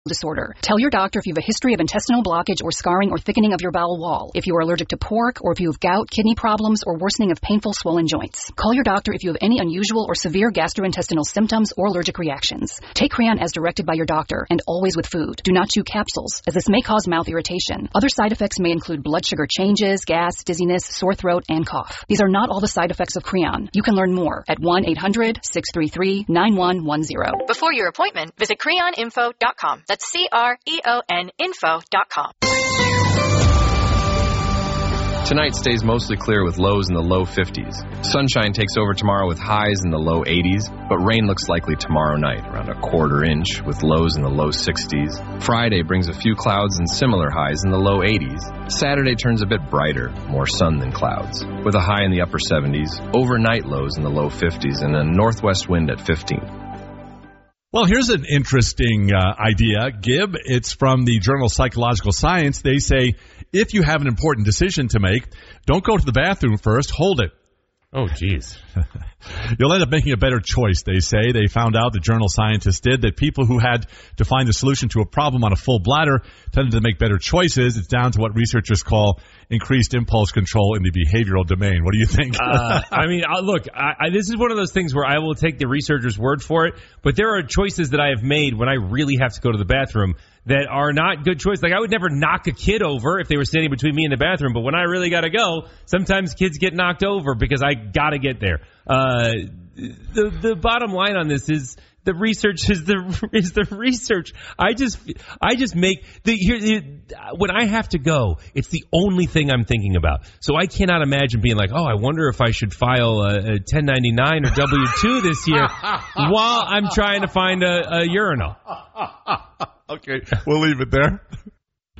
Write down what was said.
disorder. Tell your doctor if you have a history of intestinal blockage or scarring or thickening of your bowel wall, if you are allergic to pork, or if you have gout, kidney problems, or worsening of painful swollen joints. Call your doctor if you have any unusual or severe gastrointestinal symptoms or allergic reactions. Take Creon as directed by your doctor and always with food. Do not chew capsules, as this may cause mouth irritation. Other side effects may include blood sugar changes, gas, dizziness, sore throat, and cough. These are not all the side effects of Creon. You can learn more at 1-800-633-9110. Before your appointment, visit creoninfo.com. That's CREON info.com. Tonight stays mostly clear with lows in the low 50s. Sunshine takes over tomorrow with highs in the low 80s, but rain looks likely tomorrow night, around a quarter inch, with lows in the low 60s. Friday brings a few clouds and similar highs in the low 80s. Saturday turns a bit brighter, more sun than clouds, with a high in the upper 70s, overnight lows in the low 50s, and a northwest wind at 15. Well, here's an interesting idea, Gib. It's from the journal Psychological Science. They say, if you have an important decision to make, don't go to the bathroom first, hold it. Oh, geez. You'll end up making a better choice, they say. They found out, the journal scientists did, that people who had to find a solution to a problem on a full bladder tended to make better choices. It's down to what researchers call increased impulse control in the behavioral domain. What do you think? Look, this is one of those things where I will take the researcher's word for it, but there are choices that I have made when I really have to go to the bathroom that are not good choices. Like, I would never knock a kid over if they were standing between me and the bathroom, but when I really got to go, sometimes kids get knocked over because I got to get there. The bottom line on this is the research is the research. I just make when I have to go, it's the only thing I'm thinking about. So I cannot imagine being like, oh, I wonder if I should file a 1099 or W-2 this year while I'm trying to find a urinal. Okay, we'll leave it there.